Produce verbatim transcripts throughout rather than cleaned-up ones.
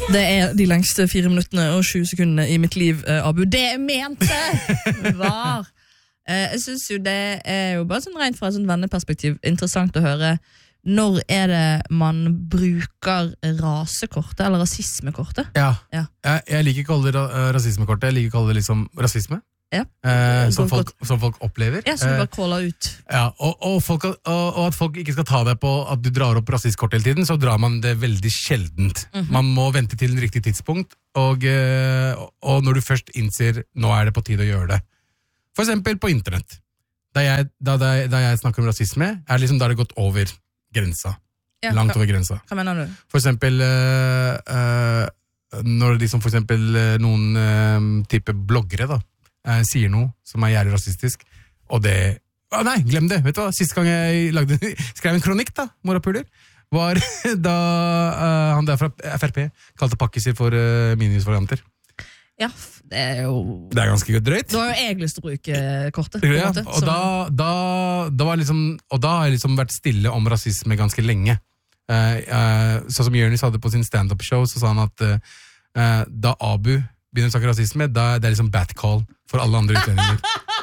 Det er de lengste fire minuttene og tjue sekundene i mitt liv, Abu. Det jeg mente var Jeg synes jo det er jo bare sånn rent fra et sånn venneperspektiv interessant å høre når er det man bruker rasekortet eller rasismekortet? Ja, ja. Jeg, jeg liker ikke å kalle det ra- rasismekortet, jeg liker å kalle det liksom rasisme. Ja. Eh, som, folk, som folk opplever. Ja, som du bare caller ut. Eh, ja, og, og, folk, og, og at folk ikke skal ta deg på at du drar opp rasistkort hele tiden, så drar man det veldig sjeldent. Mm-hmm. Man må vente til en riktig tidspunkt, og, og når du først innser nå er det på tide å gjøre det. For eksempel på internett. Da jeg, da, da, da jeg snakker om rasisme, er liksom da det gått over grensa. Ja, langt over grensa. Hva mener du? For eksempel uh, uh, når liksom for eksempel uh, noen uh, type bloggere da, uh, sier noe som er jævlig rasistisk, og det ah, nei, glem det, vet du hva? Siste gang jeg lagde, skrev en kronikk da, morapuler, var da uh, han der fra F R P kalte pakkiser for uh, minihusvarianter. Ja, det er jo Det er ganske drøyt. Da har jo jeg lyst til å bruke kortet. Ja, måte, og, da, da, da var liksom, og da har jeg liksom vært stille om rasisme ganske lenge. Uh, uh, sånn som Jørnis hadde på sin stand-up-show, så sa han at uh, da Abu begynner å snakke rasisme, da det er liksom batcall for alle andre utlendinger.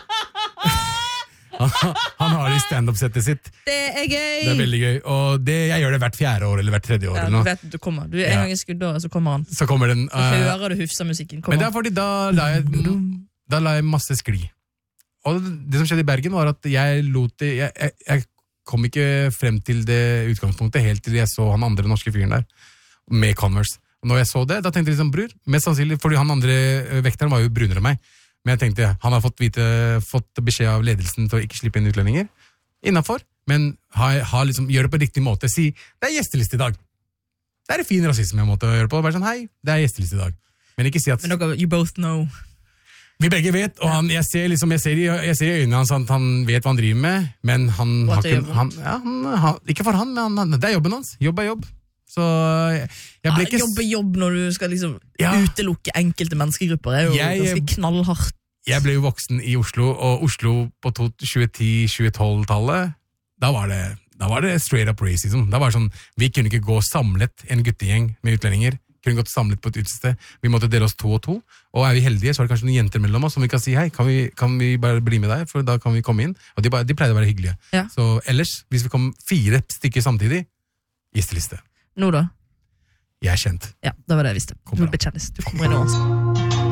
han, han har det i stand-up-settet sitt. Det er gøy! Det er veldig gøy, og det, jeg gjør det hvert fjerde år eller hvert tredje år. Ja, du vet du kommer. Du er en ja. gang i skuddåret, så kommer han. Så kommer den. Uh, så hører du Hufsa-musikken. Men det er fordi da la jeg, da la jeg masse skli. Og det som skjedde i Bergen var at jeg lot det, jeg, jeg, jeg kom ikke frem til det utgangspunktet helt til jeg så han andre norske fyren der, med Converse. Og når jeg så det, da tenkte jeg liksom, bror, mest sannsynlig, fordi han andre vekteren var jo brunere enn meg. Men jeg tenkte, han har fått, vite, fått beskjed av ledelsen til å ikke slippe inn utlendinger. Innenfor. Men har, har liksom, gjør det på riktig måte. Si, det er gjesteliste i dag. Det er en fin rasisme-måte å gjøre på. Bare sånn, hei, det er gjesteliste i dag. Men ikke si at... Men dere, you both know. Vi begge vet, og han, jeg, ser liksom, jeg, ser i, jeg ser i øynene hans at han vet hva han driver med, men han har ikke... Han, ja, han, han, ikke for han, men han, det er jobben hans. Jobb er jobb. Så jeg, jeg ble ikke... Ja, jobb er jobb når du skal liksom ja. utelukke enkelte menneskegrupper. Det er jo jeg, ganske knallhardt. Jeg ble jo voksen i Oslo, og Oslo på tjue ti tjue tolv-tallet, da var det, da var det straight up racism. Da var det sånn, vi kunne ikke gå samlet, en guttegjeng med utlendinger, kunne gått samlet på et utested. Vi måtte dele oss to og to, og er vi heldige, så er det kanskje noen jenter mellom oss som vi kan si, hei, kan vi, kan vi bare bli med deg, for da kan vi komme inn. Og de, bare, de pleide å være hyggelige. Ja. Så ellers, hvis vi kom fire stykker samtidig, gjesteliste. Nå da? Jeg er kjent. Ja, det var det jeg visste. Du ble kjendis. Du kommer inn i oss.